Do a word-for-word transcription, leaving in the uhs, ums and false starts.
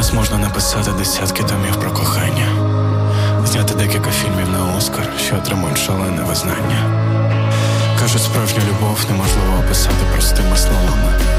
Зараз можна написати десятки томів про кохання, зняти декілька фільмів на Оскар, що отримують шалене визнання. Кажуть, справжню любов неможливо описати простими словами.